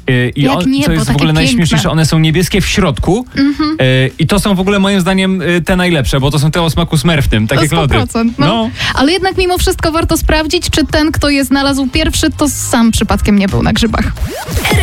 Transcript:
Co jest w ogóle najśmieszniejsze, one są niebieskie w środku i to są w ogóle moim zdaniem te najlepsze, bo to są te o smaku smerfnym, tak jak lody. 100%. No. Ale jednak mimo wszystko warto sprawdzić, czy ten, kto je znalazł pierwszy, to sam przypadkiem nie był na grzybach.